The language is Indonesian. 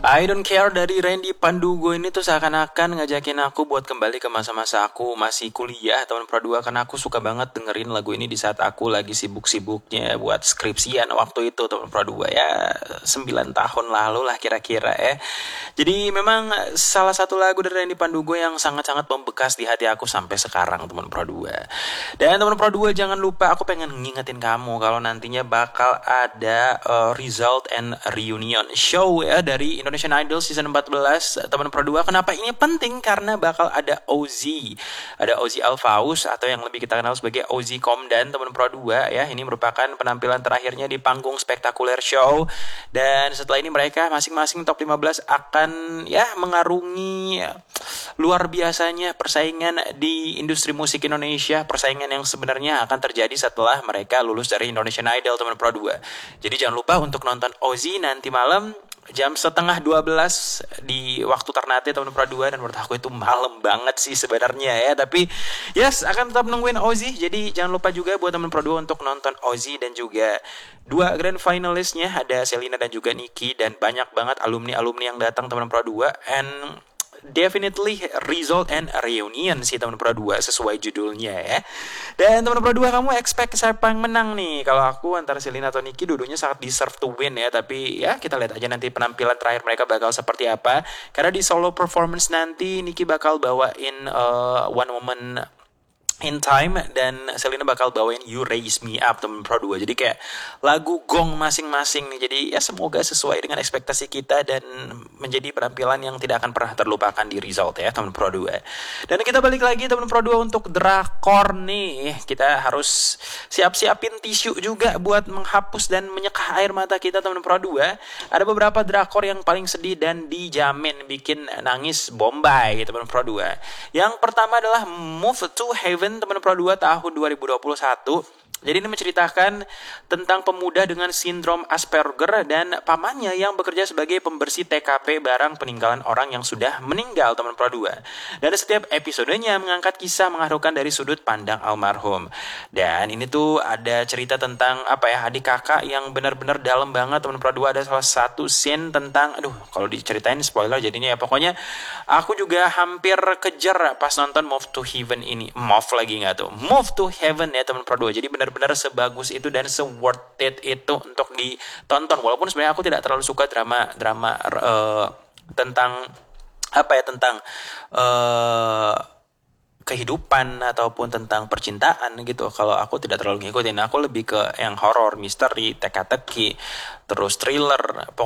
I Don't Care dari Randy Pandugo ini tuh seakan-akan ngajakin aku buat kembali ke masa-masa aku masih kuliah teman Pro 2, karena aku suka banget dengerin lagu ini di saat aku lagi sibuk-sibuknya buat skripsian waktu itu teman Pro 2 ya, 9 tahun lalu lah kira-kira ya. Jadi memang salah satu lagu dari Randy Pandugo yang sangat-sangat membekas di hati aku sampai sekarang teman Pro 2. Dan teman Pro 2 jangan lupa, aku pengen ngingetin kamu kalau nantinya bakal ada Result and Reunion Show ya dari Indonesian Idol season 14 teman Pro 2. Kenapa ini penting? Karena bakal ada Ozzy. Ada Ozzy Alfaus atau yang lebih kita kenal sebagai Ozzy Komdan teman Pro 2 ya. Ini merupakan penampilan terakhirnya di panggung spektakuler show. Dan setelah ini mereka masing-masing top 15 akan ya mengarungi luar biasanya persaingan di industri musik Indonesia. Persaingan yang sebenarnya akan terjadi setelah mereka lulus dari Indonesian Idol teman Pro 2. Jadi jangan lupa untuk nonton Ozzy nanti malam jam 11:30 di waktu Ternate teman Pro 2. Dan menurut aku itu malam banget sih sebenarnya ya, tapi yes, akan tetap nungguin Ozzy. Jadi jangan lupa juga buat teman Pro 2 untuk nonton Ozzy. Dan juga dua grand finalistnya ada Selina dan juga Niki, dan banyak banget alumni-alumni yang datang teman Pro 2. And definitely Result and Reunion sih teman Pro 2 sesuai judulnya ya. Dan teman Pro 2, kamu expect siapa yang menang nih? Kalau aku antara Selina atau Niki, dua-duanya sangat deserve to win ya. Tapi ya kita lihat aja nanti penampilan terakhir mereka bakal seperti apa. Karena di solo performance nanti Niki bakal bawain One Woman in Time, dan Selina bakal bawain You Raise Me Up teman Pro 2. Jadi kayak lagu gong masing-masing nih. Jadi ya semoga sesuai dengan ekspektasi kita dan menjadi penampilan yang tidak akan pernah terlupakan di Result ya teman Pro 2. Dan kita balik lagi teman Pro 2 untuk drakor nih. Kita harus siap-siapin tisu juga buat menghapus dan menyekah air mata kita teman Pro 2. Ada beberapa drakor yang paling sedih dan dijamin bikin nangis Bombay teman Pro 2. Yang pertama adalah Move to Heaven teman Pro 2 tahun 2021. Jadi ini menceritakan tentang pemuda dengan sindrom Asperger dan pamannya yang bekerja sebagai pembersih TKP barang peninggalan orang yang sudah meninggal teman Pro 2. Dan setiap episodenya mengangkat kisah mengharukan dari sudut pandang almarhum. Dan ini tuh ada cerita tentang adik kakak yang benar-benar dalam banget teman Pro 2. Ada salah satu scene tentang, kalau diceritain spoiler jadinya ya. Pokoknya aku juga hampir kejar pas nonton Move to Heaven ini. Move to Heaven ya teman Pro 2. Jadi benar-benar sebagus itu dan se-worth it itu untuk ditonton. Walaupun sebenarnya aku tidak terlalu suka drama tentang kehidupan ataupun tentang percintaan gitu. Kalau aku tidak terlalu ngikutin, aku lebih ke yang horor, misteri, teka-teki, terus thriller.